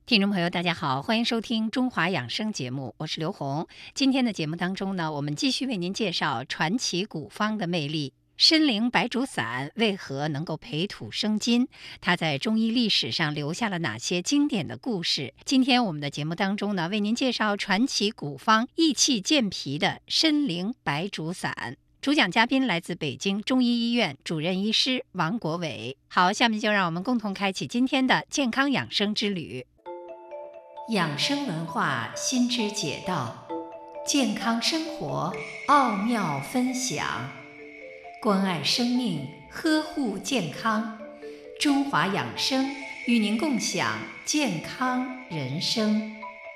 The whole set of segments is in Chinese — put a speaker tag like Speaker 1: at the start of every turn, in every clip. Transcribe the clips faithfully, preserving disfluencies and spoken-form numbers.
Speaker 1: 听众朋友，大家好，欢迎收听中华养生节目，我是刘红。今天的节目当中呢，我们继续为您介绍传奇古方的魅力。参苓白术散为何能够培土生金？它在中医历史上留下了哪些经典的故事？今天我们的节目当中呢，为您介绍传奇古方益气健脾的参苓白术散。主讲嘉宾来自北京中医医院主任医师王国伟。好，下面就让我们共同开启今天的健康养生之旅。养生文化新知解道，健康生活奥妙分享，关爱生命，呵护健康。中华养生与您共享健康人生。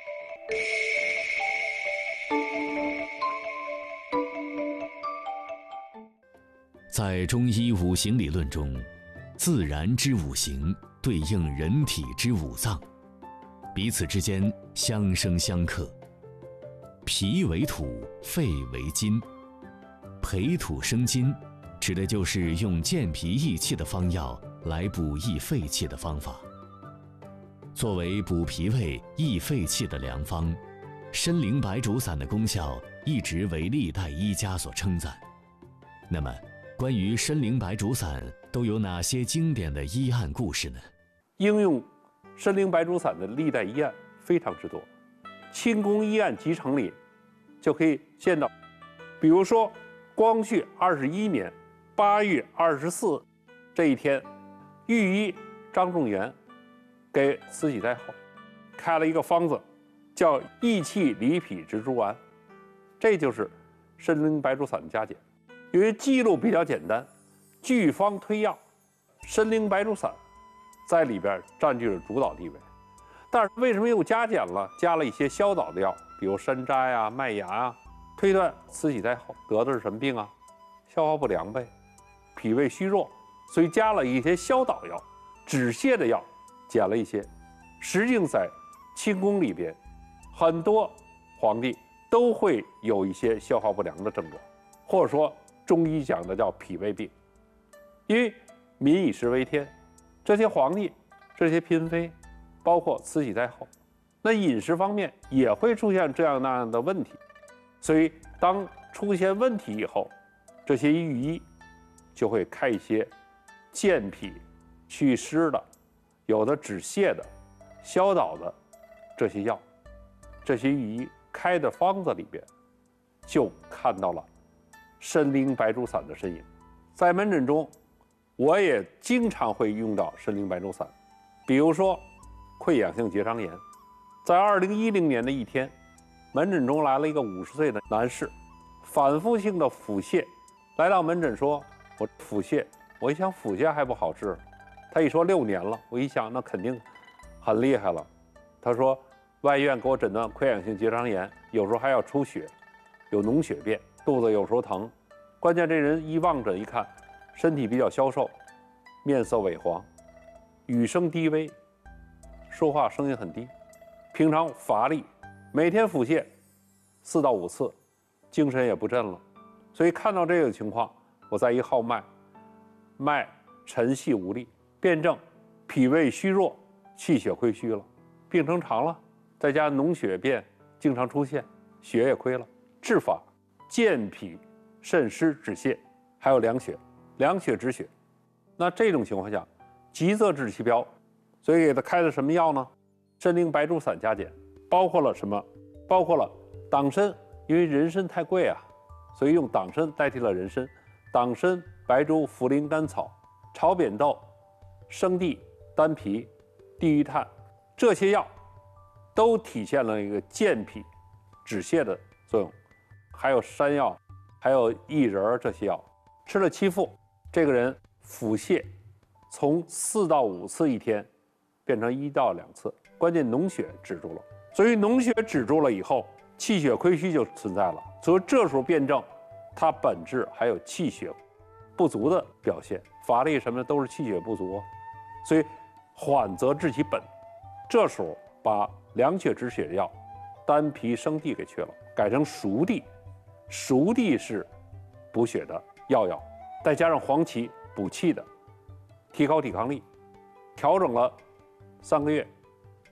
Speaker 2: 在中医五行理论中，自然之五行对应人体之五脏，彼此之间相生相克。脾为土，肺为金，培土生金指的就是用健脾益气的方药来补益肺气的方法。作为补脾胃益肺气的良方，参苓白术散的功效一直为历代医家所称赞。那么关于参苓白术散都有哪些经典的医案故事呢？
Speaker 3: 应用参苓白术散的历代医案非常之多，清宫医案集成里就可以见到。比如说光绪二十一年八月二十四这一天，御医张仲元给慈禧太后开了一个方子，叫益气理脾植株丸，这就是参苓白术散的加减。由于记录比较简单，据方推药，参苓白术散在里边占据了主导地位。但是为什么又加减了，加了一些消导的药，比如山楂呀、麦芽啊？推断慈禧太后得的是什么病啊？消化不良呗，脾胃虚弱，所以加了一些消导药，止泻的药减了一些。实际上在清宫里边，很多皇帝都会有一些消化不良的症状，或者说中医讲的叫脾胃病。因为民以食为天，这些皇帝、这些嫔妃，包括慈禧太后，那饮食方面也会出现这样那样的问题。所以当出现问题以后，这些御医就会开一些健脾祛湿的，有的止泻的、消导的这些药。这些御医开的方子里边就看到了参苓白术散的身影。在门诊中我也经常会用到参苓白术散，比如说溃疡性结肠炎。在二零一零年的一天，门诊中来了一个五十岁的男士，反复性的腹泻，来到门诊说：“我腹泻。”我一想腹泻还不好治，他一说六年了，我一想那肯定很厉害了。他说外院给我诊断溃疡性结肠炎，有时候还要出血，有脓血便，肚子有时候疼。关键这人一望诊一看，身体比较消瘦，面色萎黄，语声低微，说话声音很低，平常乏力，每天腹泻四到五次，精神也不振了。所以看到这个情况，我再一号脉，脉沉细无力，辩证脾胃虚弱，气血亏虚了，病程长了，再加脓血便经常出现，血也亏了。治法健脾渗湿止泻，还有凉血，凉血止血。那这种情况下，急则治其标，所以给他开的什么药呢？参苓白术散加减，包括了什么？包括了党参，因为人参太贵啊，所以用党参代替了人参。党参、白术、茯苓、甘草、炒扁豆、生地、丹皮、地榆炭，这些药都体现了一个健脾止泻的作用。还有山药，还有薏仁，这些药吃了七副，这个人腹泻从四到五次一天变成一到两次，关键脓血止住了。所以脓血止住了以后，气血亏虚就存在了。所以这时候辩证它本质还有气血不足的表现，乏力什么的都是气血不足，所以缓则治其本。这时候把凉血止血的药丹皮生地给去了，改成熟地。熟地是补血的药药，再加上黄芪补气的，提高抵抗力。调整了三个月，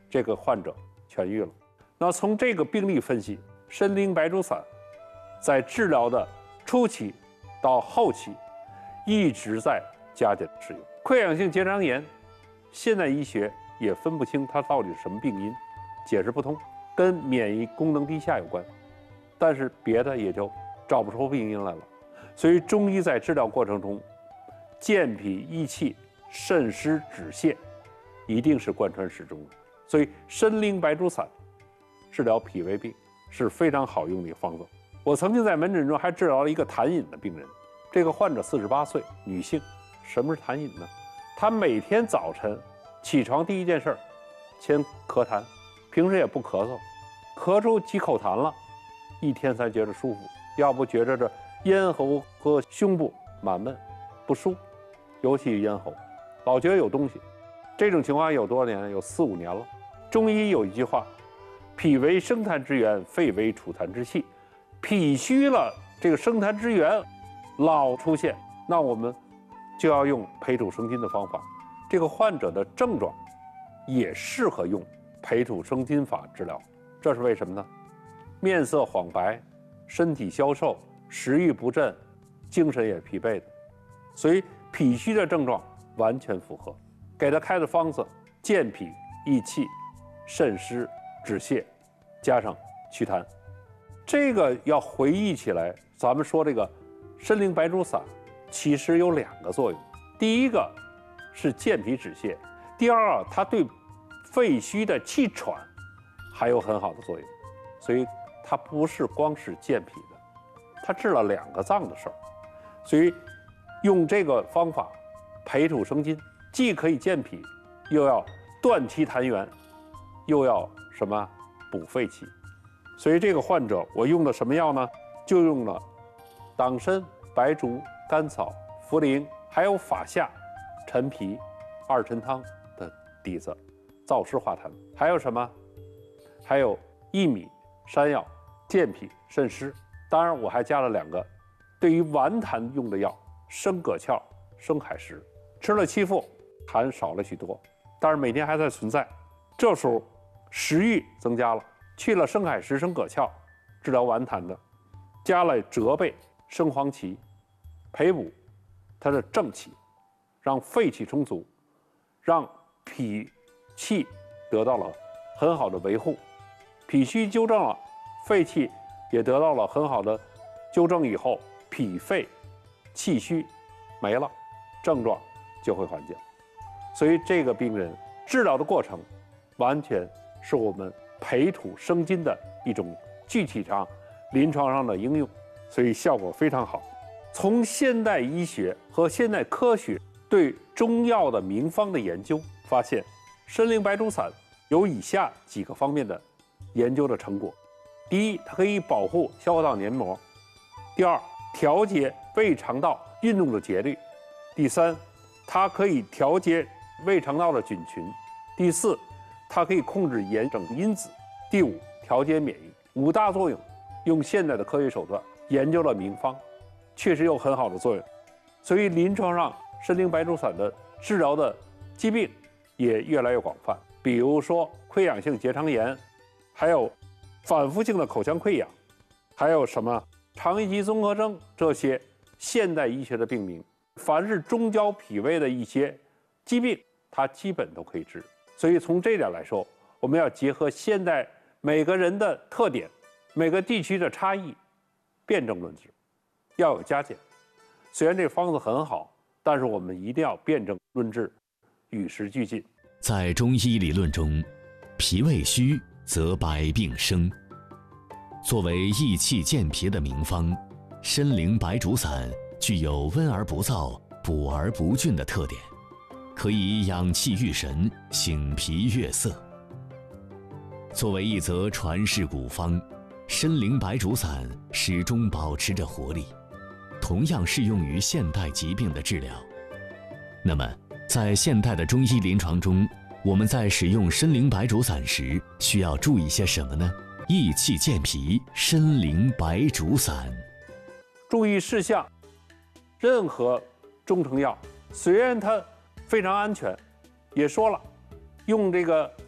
Speaker 3: 这个患者痊愈了。那从这个病例分析，参苓白术散在治疗的初期到后期一直在加减使用。溃疡性结肠炎，现代医学也分不清它到底是什么病因，解释不通，跟免疫功能低下有关，但是别的也就找不出病因来了。所以中医在治疗过程中，健脾益气、渗湿止泻，一定是贯穿始终的。所以参苓白术散治疗脾胃病是非常好用的一个方子。我曾经在门诊中还治疗了一个痰饮的病人，这个患者四十八岁，女性。什么是痰饮呢？她每天早晨起床第一件事儿，先咳痰，平时也不咳嗽，咳出几口痰了，一天才觉得舒服，要不觉着这咽喉和胸部满闷不舒，尤其咽喉，老觉得有东西。这种情况有多少年？有四五年了。中医有一句话，脾为生痰之源，肺为储痰之器。脾虚了，这个生痰之源老出现，那我们就要用培土生金的方法。这个患者的症状也适合用培土生金法治疗，这是为什么呢？面色黄白，身体消瘦，食欲不振，精神也疲惫的，所以脾虚的症状完全符合。给他开的方子，健脾益气、渗湿止泻，加上祛痰。这个要回忆起来，咱们说这个参苓白术散其实有两个作用，第一个是健脾止泻，第二啊，它对肺虚的气喘还有很好的作用，所以它不是光是健脾的，它治了两个脏的事儿。所以用这个方法培土生金，既可以健脾，又要断其痰源，又要什么补肺气。所以这个患者我用的什么药呢？就用了党参、白术、甘草、茯苓，还有法夏、陈皮、二陈汤的底子，燥湿化痰。还有什么？还有薏米、山药，健脾渗湿。当然我还加了两个对于顽痰用的药，生葛壳、生海石。吃了七副，痰少了许多，但是每天还在存在。这时候食欲增加了，去了生海石、生葛壳，治疗顽痰的，加了折贝、生黄芪，培补它的正气，让肺气充足，让脾气得到了很好的维护，脾虚纠正了，肺气也得到了很好的纠正以后，脾肺气虚没了，症状就会缓解。所以这个病人治疗的过程完全是我们培土生金的一种具体上临床上的应用，所以效果非常好。从现代医学和现代科学对中药的名方的研究发现，参苓白术散有以下几个方面的研究的成果：第一，它可以保护消化道黏膜；第二，调节胃肠道运动的节律；第三，它可以调节胃肠道的菌群；第四，它可以控制炎症因子；第五，调节免疫。五大作用，用现代的科学手段研究了名方，确实有很好的作用。所以临床上参苓白术散的治疗的疾病也越来越广泛，比如说溃疡性结肠炎，还有反复性的口腔溃疡，还有什么肠易激综合征，这些现代医学的病名，凡是中焦脾胃的一些疾病，它基本都可以治。所以从这点来说，我们要结合现代每个人的特点，每个地区的差异，辨证论治，要有加减。虽然这方子很好，但是我们一定要辨证论治，与时俱进。
Speaker 2: 在中医理论中，脾胃虚则百病生。作为益气健脾的名方，参苓白术散具有温而不燥、补而不峻的特点，可以养气育神、醒脾悦色。作为一则传世古方，参苓白术散始终保持着活力，同样适用于现代疾病的治疗。那么，在现代的中医临床中，我们在使用参苓白术散时，需要注意些什么呢？益气健脾，参苓白术散。
Speaker 3: 注意事项：任何中成药，虽然它非常安全，也说了，用这个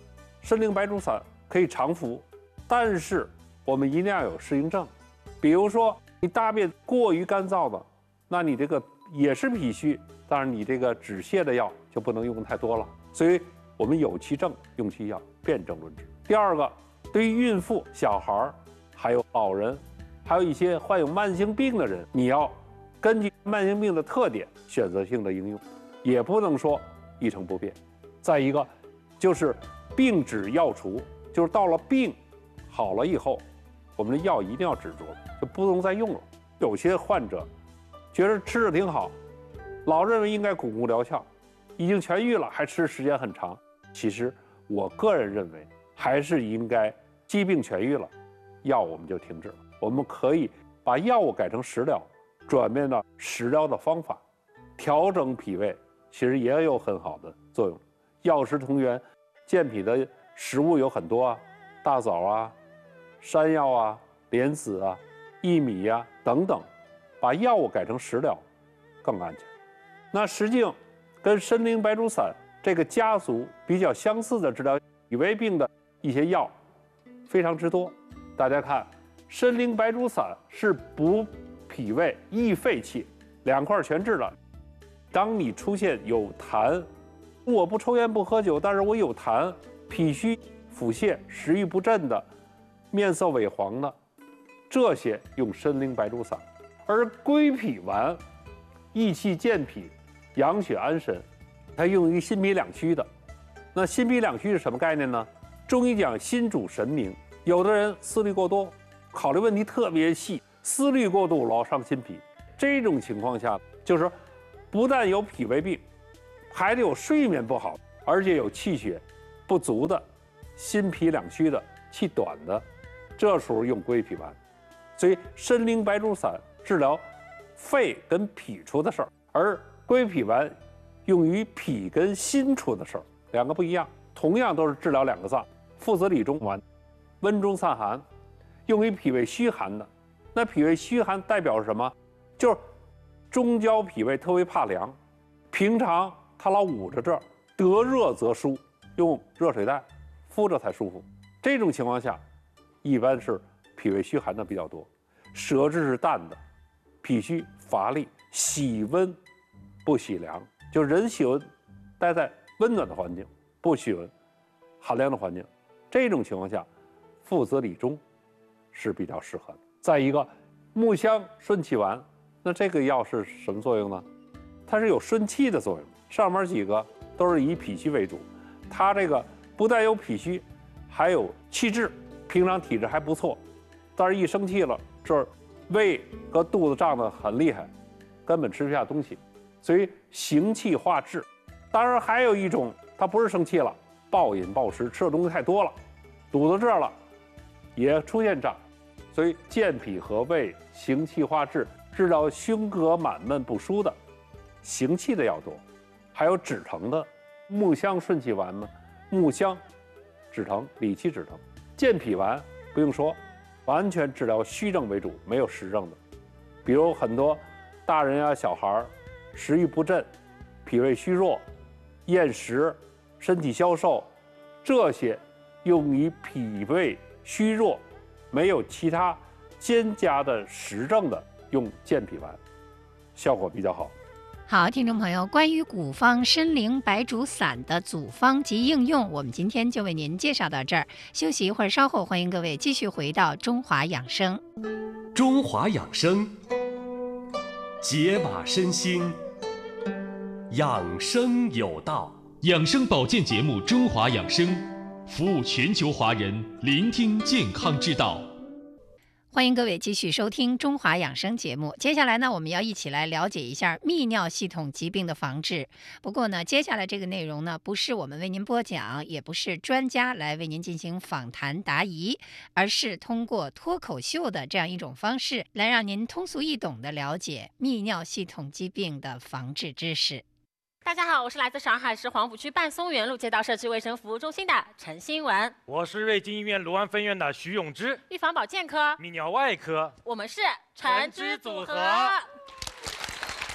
Speaker 3: 参苓白术散可以常服，但是我们一定要有适应症。比如说你大便过于干燥的，那你这个也是脾虚，当然你这个止泻的药就不能用太多了。所以我们有其症用其药，辨证论治。第二个，对于孕妇、小孩还有老人，还有一些患有慢性病的人，你要根据慢性病的特点选择性的应用，也不能说一成不变。再一个就是病止药除，就是到了病好了以后，我们的药一定要止住了，就不能再用了。有些患者觉得吃着挺好，老认为应该巩固疗效，已经痊愈了，还吃时间很长。其实我个人认为，还是应该疾病痊愈了，药我们就停止了。我们可以把药物改成食疗，转变到食疗的方法，调整脾胃，其实也有很好的作用。药食同源，健脾的食物有很多啊，大枣啊、山药啊、莲子啊、薏米呀、啊、等等，把药物改成食疗，更安全。那实际上跟参苓白术散这个家族比较相似的治疗脾胃病的一些药非常之多。大家看，参苓白术散是补脾胃、益肺气，两块全治了。当你出现有痰，我不抽烟不喝酒，但是我有痰、脾虚、腹泻、食欲不振的，面色萎黄的，这些用参苓白术散。而归脾丸益气健脾、养血安神，它用于心脾两虚的。那心脾两虚是什么概念呢？中医讲心主神明，有的人思虑过多，考虑问题特别细，思虑过度老伤心脾。这种情况下，就是不但有脾胃病，还得有睡眠不好，而且有气血不足的、心脾两虚的、气短的，这时候用归脾丸。所以参苓白术散治疗肺跟脾出的事儿，而归脾丸用于脾跟心出的事儿，两个不一样。同样都是治疗两个脏，附子理中丸，温中散寒，用于脾胃虚寒的。那脾胃虚寒代表什么？就是中焦脾胃特别怕凉，平常他老捂着这儿，得热则舒，用热水袋敷着才舒服。这种情况下，一般是脾胃虚寒的比较多，舌质是淡的，脾虚乏力，喜温不喜凉，就人喜欢待在温暖的环境，不喜欢寒凉的环境。这种情况下，附子理中是比较适合的。再一个，木香顺气丸，那这个药是什么作用呢？它是有顺气的作用。上面几个都是以脾虚为主，它这个不但有脾虚，还有气滞，平常体质还不错，但是一生气了，这儿胃和肚子胀得很厉害，根本吃不下东西，所以行气化滞。当然还有一种，它不是生气了，暴饮暴食，吃的东西太多了，肚子这儿了，也出现胀。所以健脾和胃、行气化滞，治疗胸膈满闷不舒的，行气的药多。还有止疼的，木香顺气丸呢，木香止疼，理气止疼。健脾丸不用说，完全治疗虚症为主，没有实症的。比如很多大人啊、小孩食欲不振、脾胃虚弱、厌食、身体消瘦，这些用于脾胃虚弱、没有其他兼加的实症的，用健脾丸，效果比较好。
Speaker 1: 好，听众朋友，关于古方参苓白术散的组方及应用，我们今天就为您介绍到这儿。休息一会儿，稍后欢迎各位继续回到中华养生。
Speaker 4: 中华养生，解码身心，养生有道。
Speaker 5: 养生保健节目《中华养生》，服务全球华人，聆听健康之道。
Speaker 1: 欢迎各位继续收听中华养生节目。接下来呢，我们要一起来了解一下泌尿系统疾病的防治。不过呢，接下来这个内容呢，不是我们为您播讲，也不是专家来为您进行访谈答疑，而是通过脱口秀的这样一种方式，来让您通俗易懂地了解泌尿系统疾病的防治知识。
Speaker 6: 大家好，我是来自上海市黄浦区半松园路街道社区卫生服务中心的陈新文。
Speaker 7: 我是瑞金医院卢湾分院的徐永之，
Speaker 6: 预防保健科、
Speaker 7: 泌尿外科，
Speaker 6: 我们是陈之组合。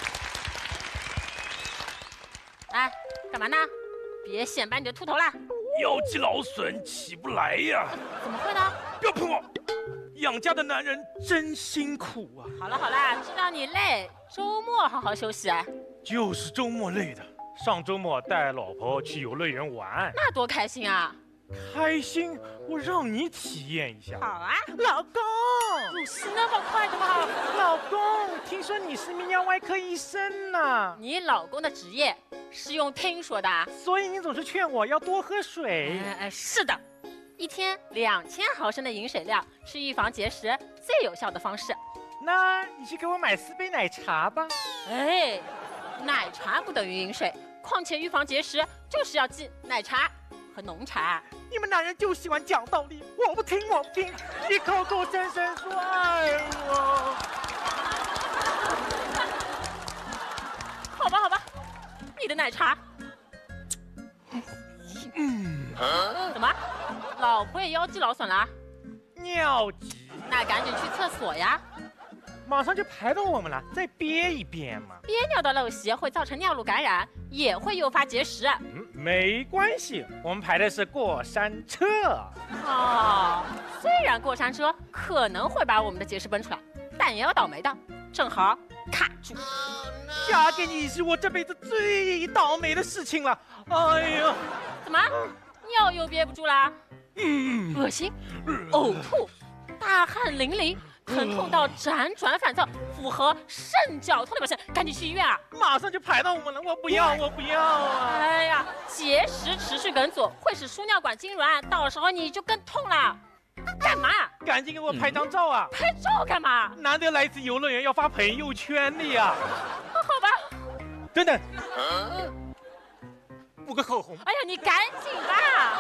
Speaker 6: 来，干嘛呢？别显摆你的秃头啦！
Speaker 7: 腰肌劳损起不来呀。
Speaker 6: 怎么会呢？
Speaker 7: 不要碰我！养家的男人真辛苦啊。
Speaker 6: 好了好了，知道你累，周末好好休息。
Speaker 7: 就是周末累的。上周末带老婆去游乐园玩，
Speaker 6: 那多开心啊！
Speaker 7: 开心，我让你体验一下。
Speaker 6: 好啊，
Speaker 7: 老公，
Speaker 6: 入戏那么快的吗？
Speaker 7: 老公，听说你是泌尿外科医生呢。
Speaker 6: 你老公的职业是用听说的，
Speaker 7: 所以你总是劝我要多喝水。
Speaker 6: 哎，是的，一天两千毫升的饮水量是预防结石最有效的方式。
Speaker 7: 那你去给我买四杯奶茶吧。
Speaker 6: 哎，奶茶不等于饮水，况且预防结石就是要记奶茶和浓茶。
Speaker 7: 你们男人就喜欢讲道理，我不听我不听，你口口声声说爱我。
Speaker 6: 好吧好吧，你的奶茶。
Speaker 7: 嗯，
Speaker 6: 怎么，老婆也腰肌劳损了？
Speaker 7: 尿急，
Speaker 6: 那赶紧去厕所呀。
Speaker 7: 马上就排到我们了，再憋一憋嘛。
Speaker 6: 憋尿的陋习会造成尿路感染，也会诱发结石。
Speaker 7: 嗯，没关系，我们排的是过山车。
Speaker 6: 哦，虽然过山车可能会把我们的结石奔出来，但也有倒霉的，正好卡住。
Speaker 7: 嫁给你是我这辈子最倒霉的事情了。哎呀，
Speaker 6: 怎么，尿又憋不住啦？
Speaker 7: 嗯，
Speaker 6: 恶心、呕吐、大汗淋漓。疼痛到辗转反侧，符合肾绞痛的表现，赶紧去医院啊！
Speaker 7: 马上就排到我们了，我不要，我不要啊！
Speaker 6: 哎呀，结石持续梗阻会使输尿管痉挛，到时候你就更痛了。干嘛？
Speaker 7: 赶紧给我拍张照啊！
Speaker 6: 拍照干嘛？
Speaker 7: 难得来一次游乐园，要发朋友圈的呀。
Speaker 6: 好吧。
Speaker 7: 等等，补个口红。
Speaker 6: 哎呀，你赶紧吧。